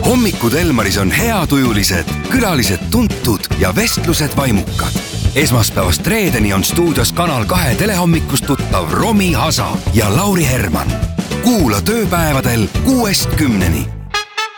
hommikud Elmaris on heatujulised, külalised tuntud ja vestlused vaimukad. Esmaspäevast reedeni on stuudios Kanal 2 telehommikust tuttav Romi Hasa ja Lauri Herman. Kuula tööpäevadel 6-10.